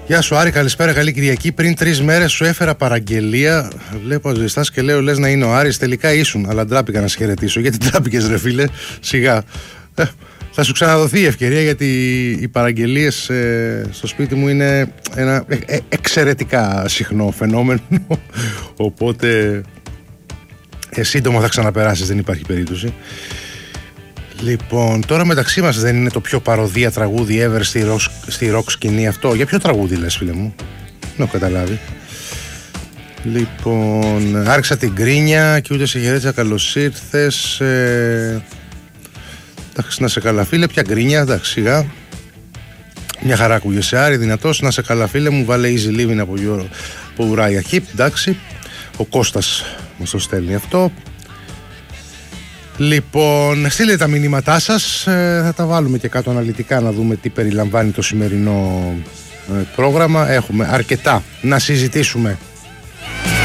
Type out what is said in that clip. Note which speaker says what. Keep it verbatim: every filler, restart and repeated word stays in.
Speaker 1: Γεια σου Άρη, καλησπέρα, καλή Κυριακή. Πριν τρεις μέρες σου έφερα παραγγελία. Βλέπω ζεστάς και λέω λες να είναι ο Άρης. Τελικά ήσουν, αλλά ντράπηκα να σε χαιρετήσω. Γιατί ντράπηκες ρε φίλε, σιγά. Ε, θα σου ξαναδοθεί η ευκαιρία, γιατί οι παραγγελίες ε, στο σπίτι μου είναι ένα ε, ε, εξαιρετικά συχνό φαινόμενο. Οπότε ε, σύντομα θα ξαναπεράσεις, δεν υπάρχει περίπτωση. Λοιπόν, τώρα μεταξύ μας δεν είναι το πιο παροδία τραγούδι ever στη rock, στη rock σκηνή αυτό? Για ποιο τραγούδι λες φίλε μου? Δεν έχω καταλάβει. Λοιπόν, άρχισα την γκρίνια και ούτε σε χαιρέτησα, καλώς ήρθες. ε, Εντάξει, να σε καλά φίλε, ποια γκρίνια, εντάξει σιγά. Μια χαρά ακούγεσαι Άρη, δυνατός, να σε καλά φίλε μου. Βάλε easy living από, από Ουράγια Hip, εντάξει. Ο Κώστας μας το στέλνει αυτό. Λοιπόν, στείλτε τα μηνύματά σας, ε, θα τα βάλουμε και κάτω αναλυτικά να δούμε τι περιλαμβάνει το σημερινό ε, πρόγραμμα. Έχουμε αρκετά να συζητήσουμε